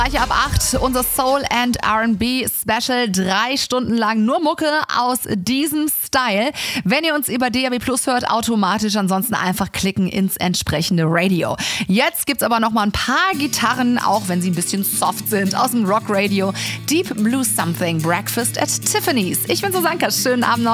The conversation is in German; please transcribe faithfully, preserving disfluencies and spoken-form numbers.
Gleich ab acht, unser Soul and R and B Special. Drei Stunden lang nur Mucke aus diesem Style. Wenn ihr uns über D A B Plus hört, automatisch. Ansonsten einfach klicken ins entsprechende Radio. Jetzt gibt's aber noch mal ein paar Gitarren, auch wenn sie ein bisschen soft sind, aus dem Rock Radio. Deep Blue Something, Breakfast at Tiffany's. Ich bin Susanka, schönen Abend noch.